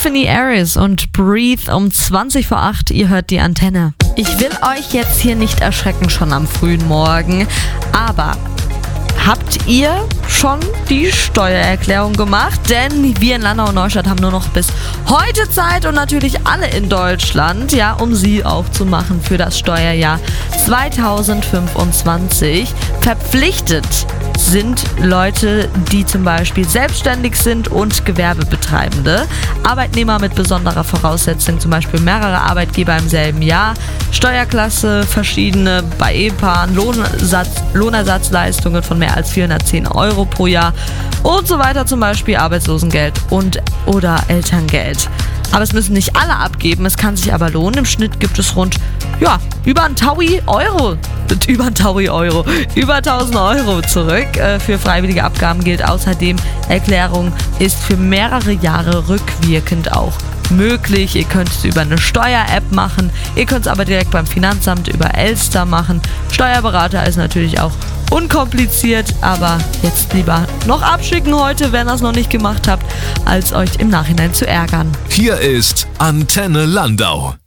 Tiffany Aris und Breathe um 20 vor 8. Ihr hört die Antenne. Ich will euch jetzt hier nicht erschrecken schon am frühen Morgen, aber habt ihr schon die Steuererklärung gemacht? Denn wir in Landau und Neustadt haben nur noch bis heute Zeit und natürlich alle in Deutschland, ja, um sie aufzumachen für das Steuerjahr 2025. Verpflichtet sind Leute, die zum Beispiel selbstständig sind und Gewerbebetreibende, Arbeitnehmer mit besonderer Voraussetzung, zum Beispiel mehrere Arbeitgeber im selben Jahr, Steuerklasse, verschiedene bei Ehepaaren, Lohnersatzleistungen von mehr als 410 Euro pro Jahr und so weiter, zum Beispiel Arbeitslosengeld und oder Elterngeld. Aber es müssen nicht alle abgeben, es kann sich aber lohnen. Im Schnitt gibt es rund, über 1.000 Euro zurück. Für freiwillige Abgaben gilt außerdem, Erklärung ist für mehrere Jahre rückwirkend auch möglich. Ihr könnt es über eine Steuer-App machen, ihr könnt es aber direkt beim Finanzamt über Elster machen. Steuerberater ist natürlich auch unkompliziert, aber jetzt lieber noch abschicken heute, wenn ihr es noch nicht gemacht habt, als euch im Nachhinein zu ärgern. Hier ist Antenne Landau.